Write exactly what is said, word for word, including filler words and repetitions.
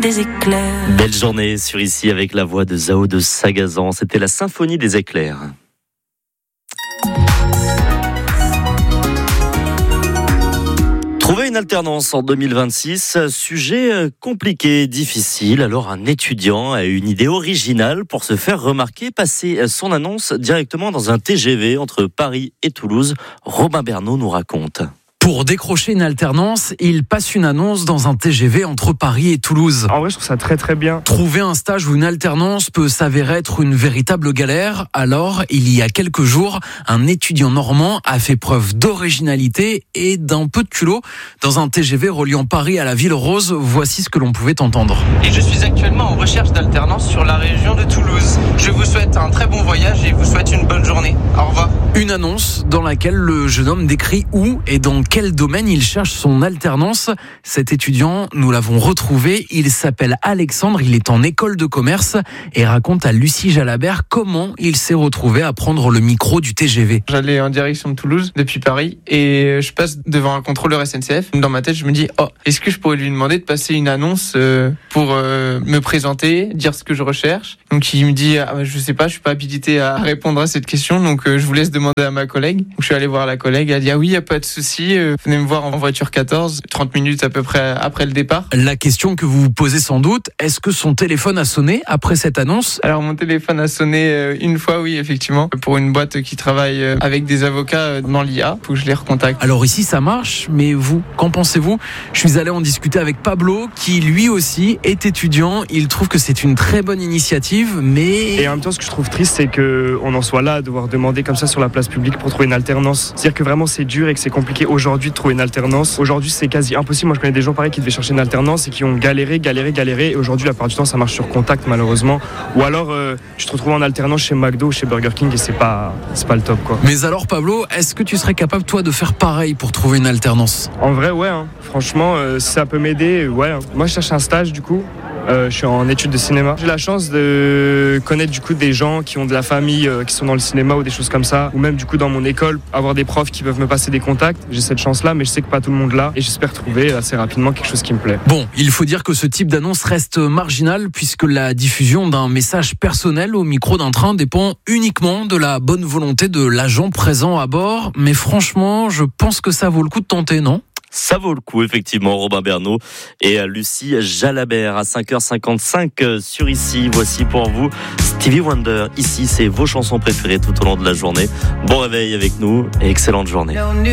des éclairs. Belle journée sur Ici avec la voix de Zao de Sagazan. C'était la symphonie des éclairs. Trouver une alternance en deux mille vingt-six, sujet compliqué, difficile. Alors un étudiant a une idée originale pour se faire remarquer, passer son annonce directement dans un T G V entre Paris et Toulouse. Robin Bernot nous raconte. Pour décrocher une alternance, il passe une annonce dans un T G V entre Paris et Toulouse. En vrai, je trouve ça très très bien. Trouver un stage ou une alternance peut s'avérer être une véritable galère. Alors, il y a quelques jours, un étudiant normand a fait preuve d'originalité et d'un peu de culot. Dans un T G V reliant Paris à la Ville Rose, voici ce que l'on pouvait entendre. Et je suis actuellement en recherche d'alternance sur la région de Toulouse. Je vous souhaite un très bon voyage et vous souhaite une bonne journée. Au revoir. Une annonce dans laquelle le jeune homme décrit où et dans quel domaine il cherche son alternance. Cet étudiant, nous l'avons retrouvé. Il s'appelle Alexandre, il est en école de commerce et raconte à Lucie Jalabert comment il s'est retrouvé à prendre le micro du T G V. J'allais en direction de Toulouse depuis Paris et je passe devant un contrôleur S N C F. Dans ma tête, je me dis, oh, est-ce que je pourrais lui demander de passer une annonce pour me présenter, dire ce que je recherche. Donc il me dit, ah, je sais pas, je suis pas habilité à répondre à cette question, donc je vous laisse demander à ma collègue. Donc, je suis allé voir la collègue, elle a dit, ah oui, y a pas de souci. Venez me voir en voiture quatorze, trente minutes à peu près après le départ. La question que vous vous posez sans doute, est-ce que son téléphone a sonné après cette annonce ? Alors mon téléphone a sonné une fois, oui, effectivement, pour une boîte qui travaille avec des avocats dans l'I A. Faut que je les recontacte. Alors ici ça marche, mais vous, qu'en pensez-vous ? Je suis allé en discuter avec Pablo, qui lui aussi est étudiant. Il trouve que c'est une très bonne initiative, mais... Et en même temps, ce que je trouve triste, c'est qu'on en soit là à devoir demander comme ça sur la place publique pour trouver une alternance. C'est-à-dire que vraiment c'est dur et que c'est compliqué aujourd'hui de trouver une alternance. Aujourd'hui, c'est quasi impossible. Moi, je connais des gens pareils qui devaient chercher une alternance et qui ont galéré, galéré, galéré. Et aujourd'hui, la plupart du temps, ça marche sur contact, malheureusement. Ou alors, euh, je te retrouve en alternance chez McDo ou chez Burger King et c'est pas, c'est pas le top, quoi. Mais alors, Pablo, est-ce que tu serais capable, toi, de faire pareil pour trouver une alternance ? En vrai, ouais. Hein. Franchement, euh, si ça peut m'aider, ouais. Hein. Moi, je cherche un stage, du coup. Euh, je suis en études de cinéma. J'ai la chance de connaître du coup des gens qui ont de la famille, euh, qui sont dans le cinéma ou des choses comme ça, ou même du coup dans mon école, avoir des profs qui peuvent me passer des contacts. J'ai cette chance-là, mais je sais que pas tout le monde l'a, et j'espère trouver assez rapidement quelque chose qui me plaît. Bon, il faut dire que ce type d'annonce reste marginal puisque la diffusion d'un message personnel au micro d'un train dépend uniquement de la bonne volonté de l'agent présent à bord. Mais franchement, je pense que ça vaut le coup de tenter, non ? Ça vaut le coup, effectivement, Robin Bernot et Lucie Jalabert à cinq heures cinquante-cinq sur Ici. Voici pour vous Stevie Wonder. Ici, c'est vos chansons préférées tout au long de la journée. Bon réveil avec nous et excellente journée.